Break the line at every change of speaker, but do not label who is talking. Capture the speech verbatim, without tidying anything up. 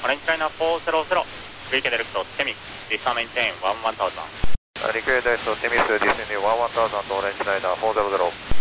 Orange China four zero zero, Weekend Direct Temis, descend maintain one one thousand.
Weekend Direct Temis, descend one one thousand, Orange China four zero zero.